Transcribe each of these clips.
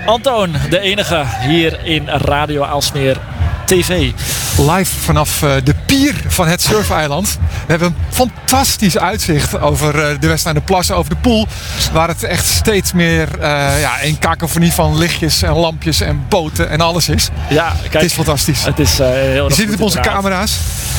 Antoon, de enige hier in Radio Aalsmeer TV. Live vanaf de pier van het surfeiland. We hebben een fantastisch uitzicht over de West aan de Plas, over de pool. Waar het echt steeds meer een kakofonie van lichtjes en lampjes en boten en alles is. Ja, kijk, het is fantastisch. Het is heel Je ziet het op onze camera's.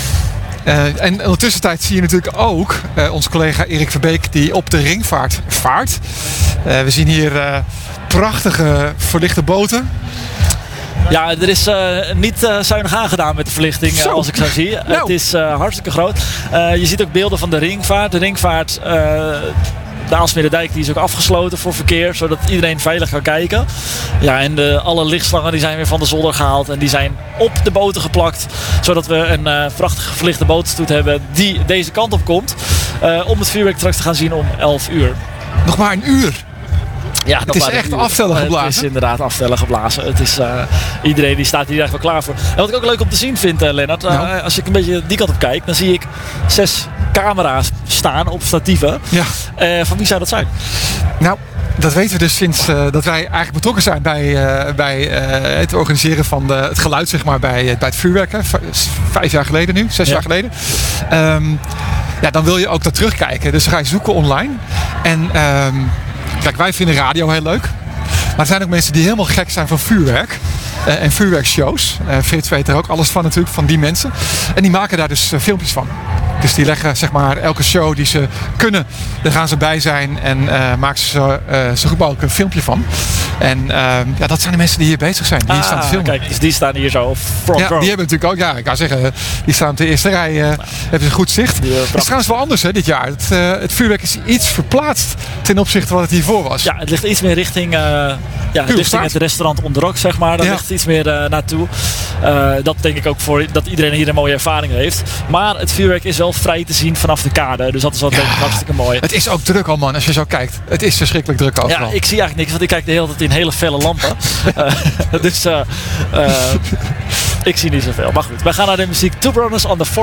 En in de tussentijd zie je natuurlijk ook onze collega Erik Verbeek die op de ringvaart vaart. We zien hier prachtige verlichte boten. Ja, er is niet zuinig aangedaan met de verlichting als ik zo zie. Nou. Het is hartstikke groot. Je ziet ook beelden van de ringvaart. De ringvaart, de Aalsmeerdijk, die is ook afgesloten voor verkeer. Zodat iedereen veilig kan kijken. Ja, en alle lichtslangen die zijn weer van de zolder gehaald. En die zijn op de boten geplakt. Zodat we een prachtige verlichte botenstoet hebben die deze kant op komt. Om het vuurwerk straks te gaan zien om 11 uur. Nog maar een uur. Ja, het is echt aftellen geblazen. Het is inderdaad aftellen geblazen. Het is, iedereen die staat hier echt wel klaar voor. En wat ik ook leuk om te zien vind, Lennart. Als ik een beetje die kant op kijk, dan zie ik 6 camera's staan op statieven. Ja. Van wie zou dat zijn? Nou, dat weten we dus sinds dat wij eigenlijk betrokken zijn bij het organiseren van het geluid, zeg maar, bij het vuurwerk. 5 jaar geleden nu, 6 jaar geleden. Dan wil je ook dat terugkijken. Dus dan ga je zoeken online. En kijk, wij vinden radio heel leuk. Maar er zijn ook mensen die helemaal gek zijn van vuurwerk. En vuurwerkshows. Frits weet er ook alles van natuurlijk, van die mensen. En die maken daar dus filmpjes van. Dus die leggen, zeg maar, elke show die ze kunnen, daar gaan ze bij zijn en maken ze zo goed mogelijk een filmpje van. En dat zijn de mensen die hier bezig zijn, die hier staan te filmen. Kijk, dus die staan hier zo front row. Die hebben natuurlijk ook, ik kan zeggen, die staan op de eerste rij, hebben ze goed zicht. Het is trouwens wel anders dit jaar. Het vuurwerk is iets verplaatst ten opzichte van wat het hiervoor was. Ja, het ligt iets meer richting, richting het restaurant Ondrok, zeg maar. Daar ligt iets meer naartoe. Dat denk ik ook voor dat iedereen hier een mooie ervaring heeft. Maar het vuurwerk is wel vrij te zien vanaf de kade. Dus dat is wel denk ik hartstikke mooi. Het is ook druk al, man, als je zo kijkt. Het is verschrikkelijk druk overal. Ja, ik zie eigenlijk niks, want ik kijk de hele tijd in hele felle lampen. Dus ik zie niet zoveel. Maar goed, wij gaan naar de muziek. Two Brothers on the